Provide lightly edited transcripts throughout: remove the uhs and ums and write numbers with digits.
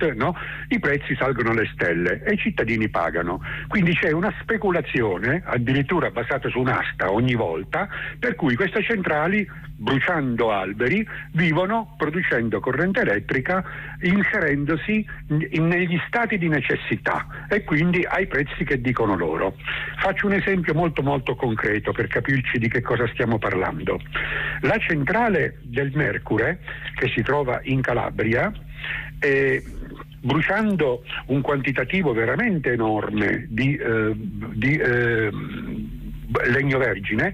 spot, no? I prezzi salgono alle stelle e i cittadini pagano. Quindi c'è una speculazione, addirittura basata su un'asta ogni volta, per cui queste centrali, bruciando alberi, vivono producendo corrente elettrica, inserendosi negli stati di necessità e quindi ai prezzi che dicono loro. Faccio un esempio molto molto concreto per capirci di che cosa stiamo parlando. La centrale del Mercure, che si trova in Calabria, bruciando un quantitativo veramente enorme di legno vergine,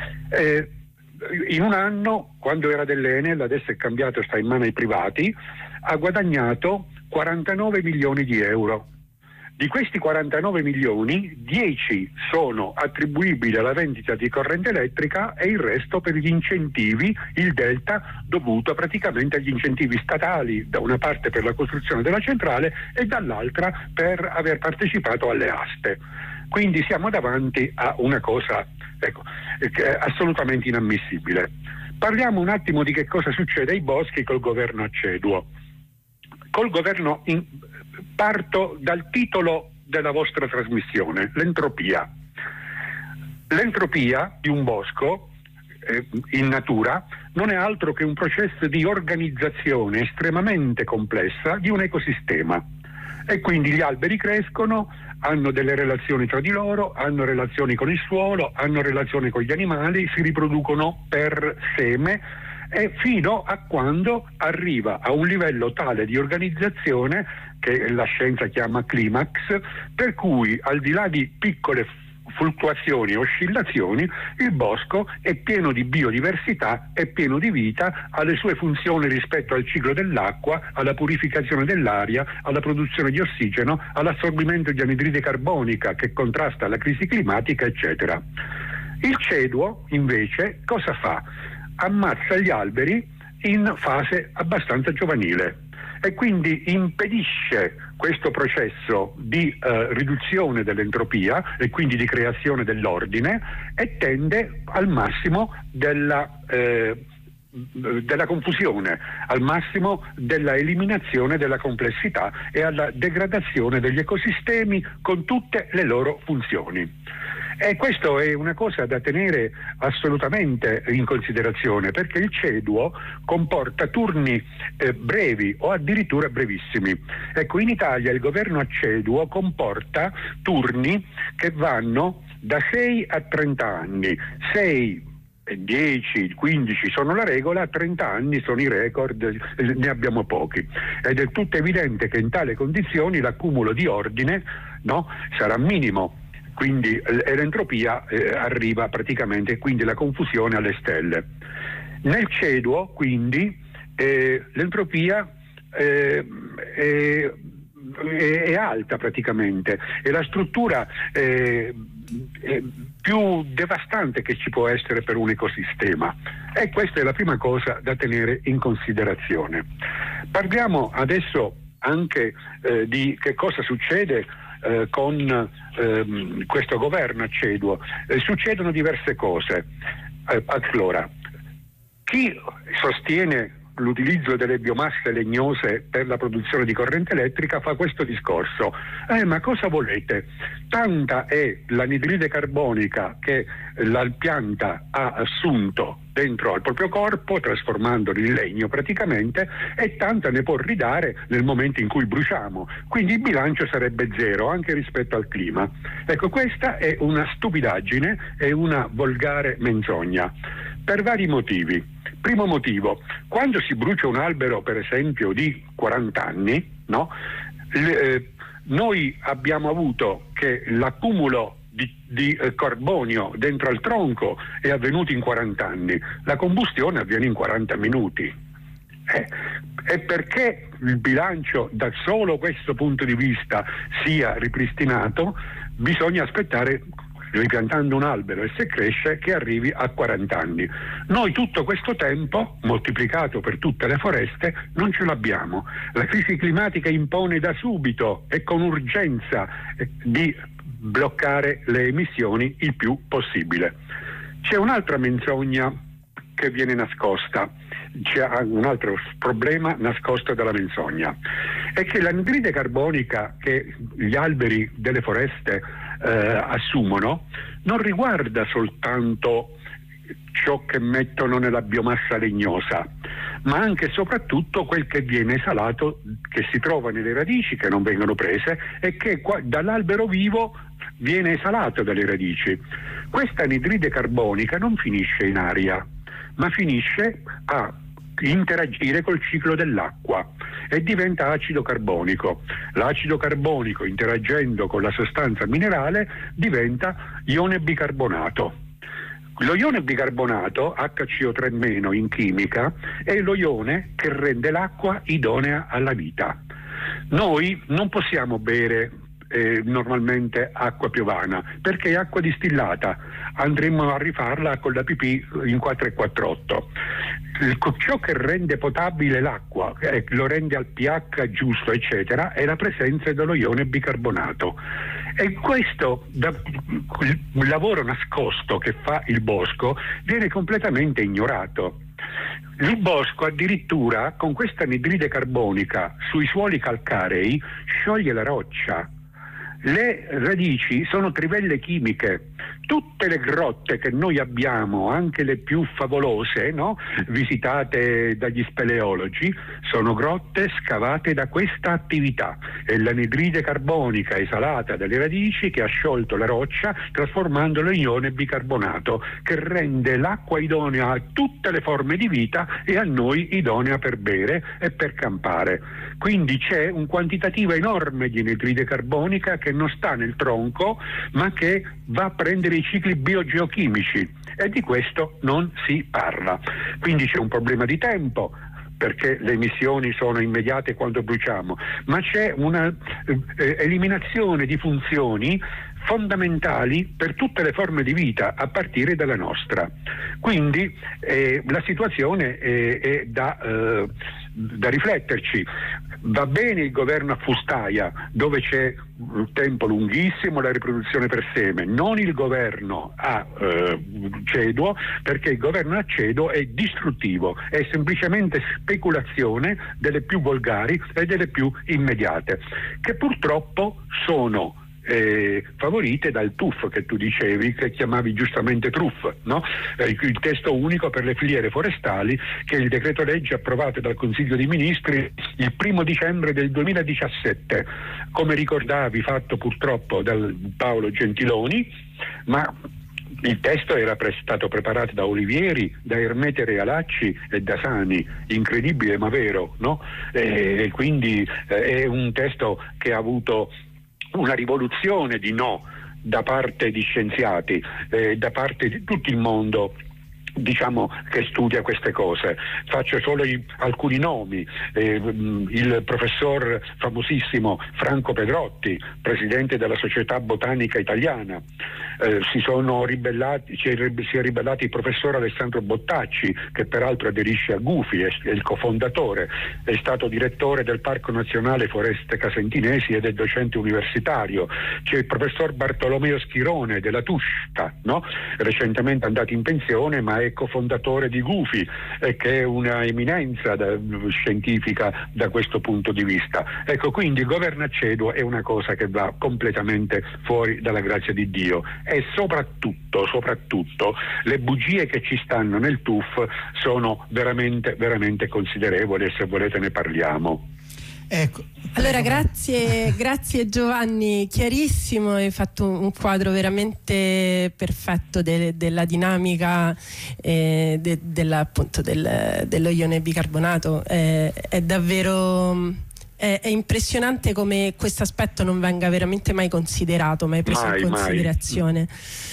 in un anno, quando era dell'Enel, adesso è cambiato, sta in mano ai privati, ha guadagnato 49 milioni di euro. Di questi 49 milioni, 10 sono attribuibili alla vendita di corrente elettrica e il resto per gli incentivi, il delta dovuto praticamente agli incentivi statali, da una parte per la costruzione della centrale e dall'altra per aver partecipato alle aste. Quindi siamo davanti a una cosa, assolutamente inammissibile. Parliamo un attimo di che cosa succede ai boschi col governo Acceduo. Col governo parto dal titolo della vostra trasmissione, l'entropia. L'entropia di un bosco in natura non è altro che un processo di organizzazione estremamente complessa di un ecosistema. E quindi gli alberi crescono, hanno delle relazioni tra di loro, hanno relazioni con il suolo, hanno relazioni con gli animali, si riproducono per seme, e fino a quando arriva a un livello tale di organizzazione che la scienza chiama climax, per cui al di là di piccole fluttuazioni e oscillazioni, il bosco è pieno di biodiversità, è pieno di vita, ha le sue funzioni rispetto al ciclo dell'acqua, alla purificazione dell'aria, alla produzione di ossigeno, all'assorbimento di anidride carbonica che contrasta la crisi climatica, eccetera. Il ceduo invece cosa fa? Ammazza gli alberi in fase abbastanza giovanile e quindi impedisce questo processo di riduzione dell'entropia e quindi di creazione dell'ordine e tende al massimo della confusione, al massimo della eliminazione della complessità e alla degradazione degli ecosistemi con tutte le loro funzioni. E questo è una cosa da tenere assolutamente in considerazione, perché il ceduo comporta turni brevi o addirittura brevissimi. Ecco, in Italia il governo a ceduo comporta turni che vanno da 6 a 30 anni. 6, 10, 15 sono la regola, a 30 anni sono i record, ne abbiamo pochi. Ed è del tutto evidente che in tale condizioni l'accumulo di ordine, no, sarà minimo. Quindi l'entropia arriva praticamente, quindi la confusione alle stelle. Nel ceduo, quindi, l'entropia è alta praticamente, e la struttura è più devastante che ci può essere per un ecosistema. E questa è la prima cosa da tenere in considerazione. Parliamo adesso anche di che cosa succede con questo governo a ceduo. Succedono diverse cose. Allora, chi sostiene l'utilizzo delle biomasse legnose per la produzione di corrente elettrica fa questo discorso: ma cosa volete? Tanta è l'anidride carbonica che la pianta ha assunto dentro al proprio corpo, trasformandolo in legno praticamente, e tanta ne può ridare nel momento in cui bruciamo. Quindi il bilancio sarebbe zero anche rispetto al clima. Ecco, questa è una stupidaggine, è una volgare menzogna, per vari motivi. Primo motivo: quando si brucia un albero, per esempio, di 40 anni, no? Noi abbiamo avuto che l'accumulo di carbonio dentro al tronco è avvenuto in 40 anni, la combustione avviene in 40 minuti. E perché il bilancio da solo questo punto di vista sia ripristinato, bisogna aspettare, ripiantando un albero e se cresce, che arrivi a 40 anni. Noi tutto questo tempo, moltiplicato per tutte le foreste, non ce l'abbiamo. La crisi climatica impone da subito e con urgenza di bloccare le emissioni il più possibile. C'è un'altra menzogna che viene nascosta, c'è un altro problema nascosto dalla menzogna, è che l'anidride carbonica che gli alberi delle foreste assumono non riguarda soltanto ciò che mettono nella biomassa legnosa, ma anche e soprattutto quel che viene esalato, che si trova nelle radici, che non vengono prese, e che dall'albero vivo viene esalato dalle radici. Questa anidride carbonica non finisce in aria, ma finisce a interagire col ciclo dell'acqua e diventa acido carbonico. L'acido carbonico, interagendo con la sostanza minerale, diventa ione bicarbonato. Lo ione bicarbonato, HCO3- in chimica, è lo ione che rende l'acqua idonea alla vita. Noi non possiamo bere normalmente acqua piovana, perché è acqua distillata, andremo a rifarla con la pipì in 4,48. Ciò che rende potabile l'acqua, lo rende al pH giusto, eccetera, è la presenza dello ione bicarbonato. E questo, il lavoro nascosto che fa il bosco, viene completamente ignorato. Il bosco addirittura con questa anidride carbonica sui suoli calcarei scioglie la roccia. Le radici sono trivelle chimiche. Tutte le grotte che noi abbiamo, anche le più favolose, no? Visitate dagli speleologi, sono grotte scavate da questa attività. È l'anidride carbonica esalata dalle radici che ha sciolto la roccia, trasformandolo in ione bicarbonato, che rende l'acqua idonea a tutte le forme di vita e a noi idonea per bere e per campare. Quindi c'è un quantitativo enorme di anidride carbonica che non sta nel tronco, ma che va a prendere i cicli biogeochimici, e di questo non si parla. Quindi c'è un problema di tempo, perché le emissioni sono immediate quando bruciamo, ma c'è una eliminazione di funzioni fondamentali per tutte le forme di vita, a partire dalla nostra. Quindi la situazione è da rifletterci. Va bene il governo a fustaia, dove c'è un tempo lunghissimo la riproduzione per seme, non il governo a cedo, perché il governo a cedo è distruttivo, è semplicemente speculazione delle più volgari e delle più immediate, che purtroppo sono favorite dal TUF che tu dicevi, che chiamavi giustamente TRUF, no? Il testo unico per le filiere forestali, che è il decreto legge approvato dal Consiglio dei Ministri il 1° dicembre del 2017, come ricordavi, fatto purtroppo da Paolo Gentiloni, ma il testo era stato preparato da Olivieri, da Ermete Realacci e da Sani, incredibile ma vero, no? E quindi è un testo che ha avuto una rivoluzione di no da parte di scienziati, da parte di tutto il mondo, diciamo, che studia queste cose. Faccio solo alcuni nomi: il professor famosissimo Franco Pedrotti, presidente della Società Botanica Italiana, si è ribellato il professor Alessandro Bottacci, che peraltro aderisce a Gufi, è il cofondatore, è stato direttore del Parco Nazionale Foreste Casentinesi ed è docente universitario. C'è il professor Bartolomeo Schirone della Tusca, no? Recentemente andato in pensione, ma è cofondatore di Gufi, che è una eminenza scientifica da questo punto di vista. Ecco, quindi il governo a cedo è una cosa che va completamente fuori dalla grazia di Dio, e soprattutto le bugie che ci stanno nel TUF sono veramente considerevoli, e se volete ne parliamo. Ecco. Allora grazie Giovanni, chiarissimo, hai fatto un quadro veramente perfetto della dinamica appunto dello ione bicarbonato. È davvero è impressionante come questo aspetto non venga veramente mai considerato, mai preso in considerazione.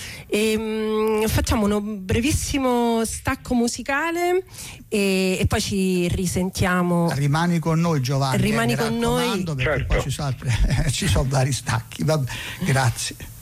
Facciamo un brevissimo stacco musicale e poi ci risentiamo. Rimani con noi, Giovanni, rimani con noi, perché poi ci sono vari stacchi. Vabbè, grazie.